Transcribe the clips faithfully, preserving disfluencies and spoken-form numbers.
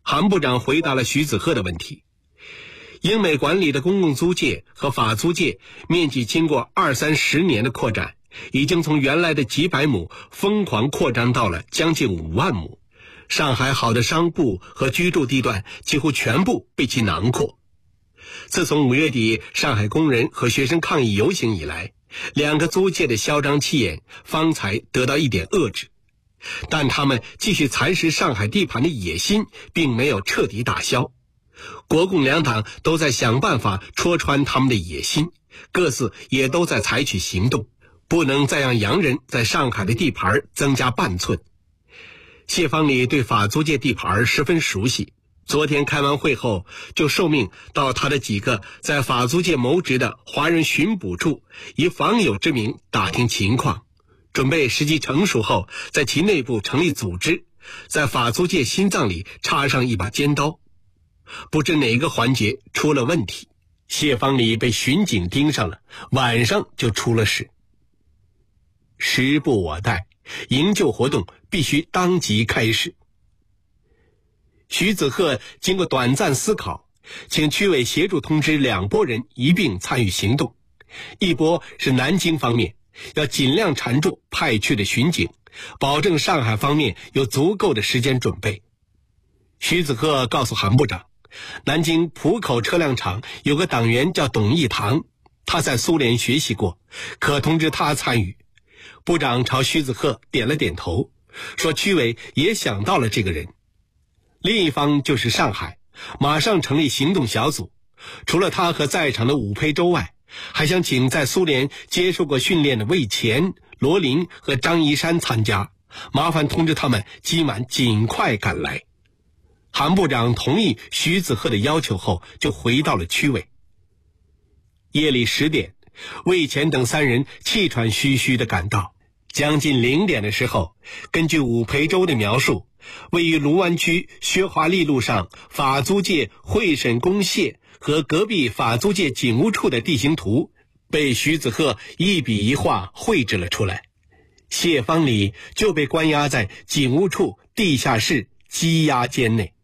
韩部长回答了徐子鹤的问题。英美管理的公共租界和法租界面积经过二三十年的扩展，已经从原来的几百亩疯狂扩张到了将近五万亩。上海好的商埠和居住地段几乎全部被其囊括。自从五月底上海工人和学生抗议游行以来，两个租界的嚣张气焰方才得到一点遏制，但他们继续蚕食上海地盘的野心并没有彻底打消。国共两党都在想办法戳穿他们的野心，各自也都在采取行动，不能再让洋人在上海的地盘增加半寸。谢方礼对法租界地盘十分熟悉，昨天开完会后就受命到他的几个在法租界谋职的华人巡捕处，以访友之名打听情况，准备时机成熟后在其内部成立组织，在法租界心脏里插上一把尖刀。不知哪个环节出了问题，谢方礼被巡警盯上了，晚上就出了事。时不我待，营救活动必须当即开始。徐子鹤经过短暂思考，请区委协助通知两拨人一并参与行动。一波是南京方面，要尽量缠住派去的巡警，保证上海方面有足够的时间准备。徐子鹤告诉韩部长，南京浦口车辆厂有个党员叫董义堂，他在苏联学习过，可通知他参与。部长朝徐子鹤点了点头，说区委也想到了这个人。另一方就是上海，马上成立行动小组，除了他和在场的武培洲外，还想请在苏联接受过训练的魏乾、罗林和张一山参加，麻烦通知他们今晚尽快赶来。韩部长同意徐子鹤的要求后，就回到了区委。夜里十点，魏乾等三人气喘吁吁地赶到。将近零点的时候，根据武培洲的描述，位于卢湾区薛华利路上法租界会审公廨和隔壁法租界警务处的地形图被徐子鹤一笔一画绘制了出来。谢方礼就被关押在警务处地下室羁押间内。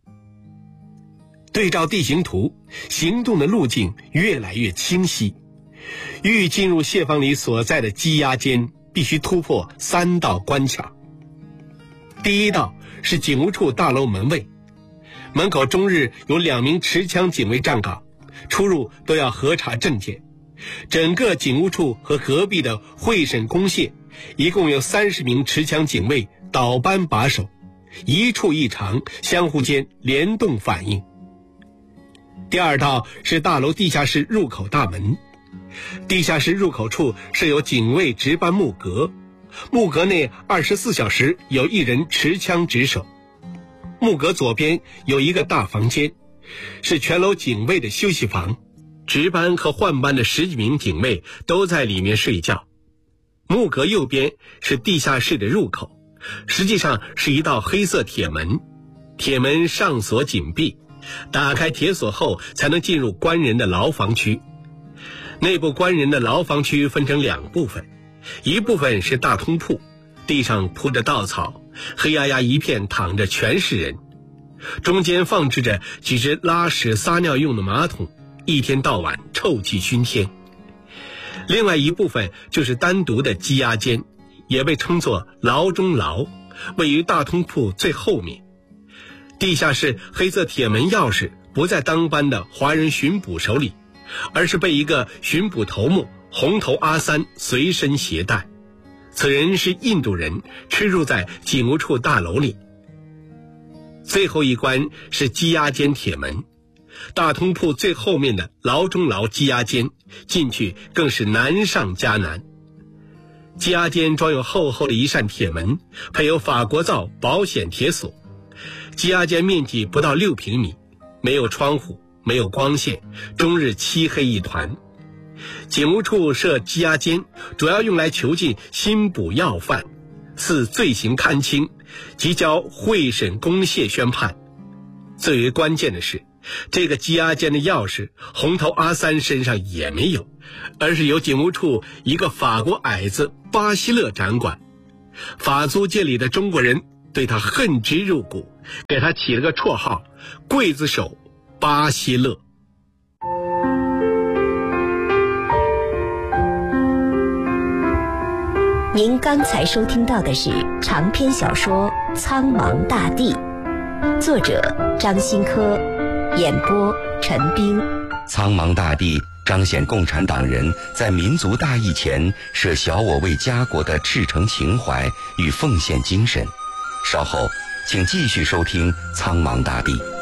对照地形图，行动的路径越来越清晰。欲进入谢方礼所在的羁押间，必须突破三道关卡。第一道是警务处大楼门卫，门口终日有两名持枪警卫站岗，出入都要核查证件。整个警务处和隔壁的会审公廨一共有三十名持枪警卫倒班把守，一处一长，相互间联动反应。第二道是大楼地下室入口大门，地下室入口处设有警卫值班木格，木格内二十四小时有一人持枪值守。木格左边有一个大房间，是全楼警卫的休息房，值班和换班的十几名警卫都在里面睡觉。木格右边是地下室的入口，实际上是一道黑色铁门，铁门上锁紧闭，打开铁锁后才能进入关人的牢房区。内部关人的牢房区分成两部分，一部分是大通铺，地上铺着稻草，黑压压一片躺着全是人，中间放置着几只拉屎撒尿用的马桶，一天到晚臭气熏天。另外一部分就是单独的羁押间，也被称作牢中牢，位于大通铺最后面。地下室黑色铁门钥匙不在当班的华人巡捕手里，而是被一个巡捕头目红头阿三随身携带。此人是印度人，吃住在警务处大楼里。最后一关是羁押间铁门，大通铺最后面的牢中牢羁押间，进去更是难上加难。羁押间装有厚厚的一扇铁门，配有法国造保险铁锁。羁押间面积不到六平米，没有窗户，没有光线，终日漆黑一团。警务处设羁押间，主要用来囚禁新捕要犯，似罪行堪轻，即交会审公廨宣判。最为关键的是，这个羁押间的钥匙红头阿三身上也没有，而是由警务处一个法国矮子巴西勒掌管。法租界里的中国人对他恨之入骨，给他起了个绰号“刽子手巴西勒”。 您刚才收听到的是长篇小说《苍茫大地》，作者张新科，演播陈斌。 苍茫大地彰显共产党人在民族大义前舍小我为家国的赤诚情怀与奉献精神。稍后请继续收听《苍茫大地》。